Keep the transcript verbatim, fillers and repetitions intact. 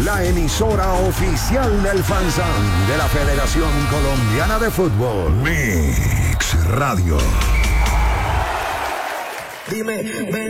la emisora oficial del FanZón de la Federación Colombiana de Fútbol. Mix Radio. Dime, ven.